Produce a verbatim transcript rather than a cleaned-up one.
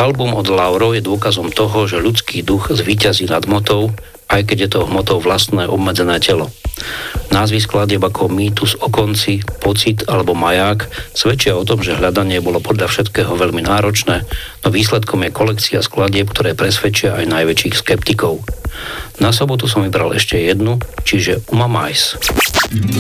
Album od Lauro je dôkazom toho, že ľudský duch zvíťazí nad hmotou, aj keď je to hmotou vlastné obmedzené telo. Názvy skladieb ako Mýtus o konci, Pocit alebo Maják svedčia o tom, že hľadanie bolo podľa všetkého veľmi náročné, no výsledkom je kolekcia skladieb, ktoré presvedčia aj najväčších skeptikov. Na sobotu som vybral ešte jednu, čiže Uma Mais.